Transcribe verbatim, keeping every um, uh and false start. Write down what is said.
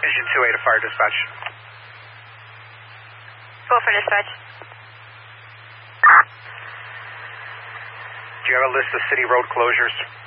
Vision two eight to fire dispatch. Go for dispatch. Do you have a list of city road closures?